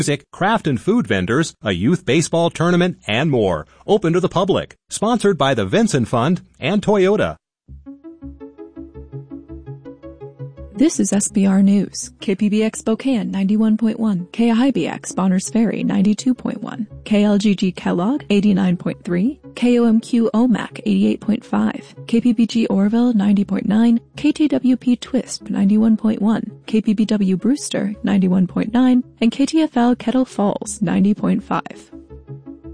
music, craft and food vendors, a youth baseball tournament, and more. Open to the public. Sponsored by the Vincent Fund and Toyota. This is SBR News. KPBX Spokane 91.1, KIBX Bonners Ferry 92.1, KLGG Kellogg 89.3, KOMQ Omak 88.5, KPBG Orville 90.9, KTWP Twisp 91.1, KPBW Brewster 91.9, and KTFL Kettle Falls 90.5.